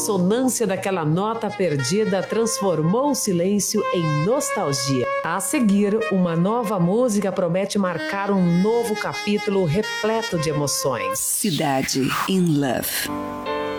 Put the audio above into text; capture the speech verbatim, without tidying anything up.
ressonância daquela nota perdida transformou o silêncio em nostalgia. A seguir, uma nova música promete marcar um novo capítulo repleto de emoções. Cidade in Love.